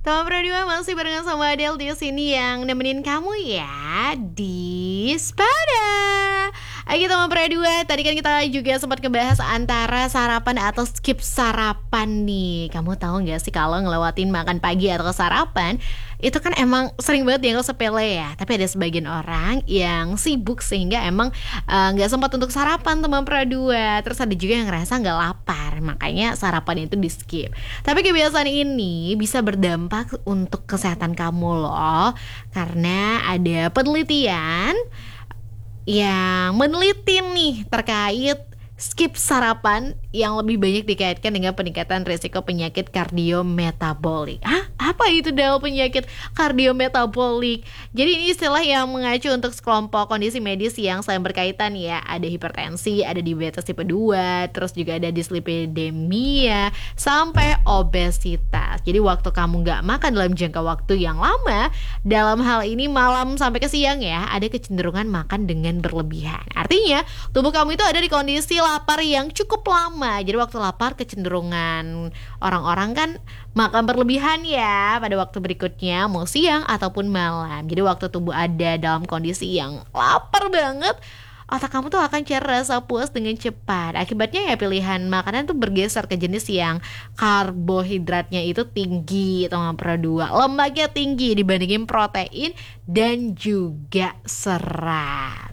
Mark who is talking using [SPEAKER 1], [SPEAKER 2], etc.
[SPEAKER 1] Teman Produa masih barengan sama Adele di sini yang nemenin kamu ya di Spada. Oke teman Produa, tadi kan kita juga sempat ngebahas antara sarapan atau skip sarapan nih. Kamu tahu nggak sih kalau ngelewatin makan pagi atau sarapan itu kan emang sering banget dianggap sepele ya. Tapi ada sebagian orang yang sibuk sehingga emang nggak sempat untuk sarapan teman Produa. Terus ada juga yang ngerasa nggak lapar, makanya sarapan itu di skip. Tapi kebiasaan ini bisa berdampak untuk kesehatan kamu loh, karena ada penelitian yang meneliti nih terkait skip sarapan yang lebih banyak dikaitkan dengan peningkatan risiko penyakit kardiometabolik. Apa itu Dal penyakit kardiometabolik? Jadi ini istilah yang mengacu untuk sekelompok kondisi medis yang saling berkaitan ya. Ada hipertensi, ada diabetes tipe 2, terus juga ada dislipidemia, sampai obesitas. Jadi waktu kamu nggak makan dalam jangka waktu yang lama, dalam hal ini malam sampai ke siang ya, ada kecenderungan makan dengan berlebihan. Artinya tubuh kamu itu ada di kondisi lapar yang cukup lama. Jadi waktu lapar kecenderungan orang-orang kan makan berlebihan ya pada waktu berikutnya, mau siang ataupun malam. Jadi waktu tubuh ada dalam kondisi yang lapar banget, otak kamu tuh akan cari rasa puas dengan cepat. Akibatnya ya pilihan makanan tuh bergeser ke jenis yang karbohidratnya itu tinggi, teman Produa, lemaknya tinggi dibandingin protein dan juga serat.